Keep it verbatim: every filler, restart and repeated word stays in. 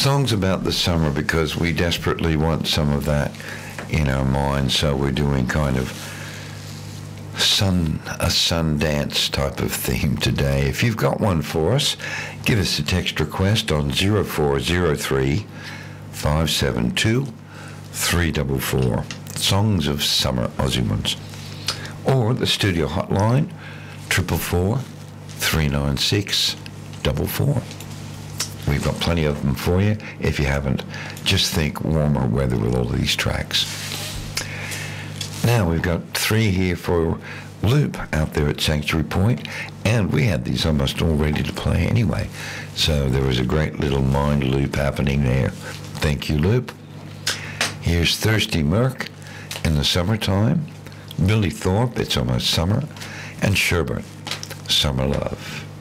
Songs about the summer, because we desperately want some of that in our minds, so we're doing kind of sun a sun dance type of theme today. If you've got one for us, give us a text request on zero four zero three, five seven two, three four four. Songs of Summer, Aussie ones. Or the studio hotline, triple four, three nine six, double four. We've got plenty of them for you. If you haven't, just think warmer weather with all these tracks. Now we've got three here for Loop out there at Sanctuary Point, and we had these almost all ready to play anyway. So there was a great little mind loop happening there. Thank you, Loop. Here's Thirsty Merc, In the Summertime, Billy Thorpe, It's Almost Summer, and Sherbert, Summer Love.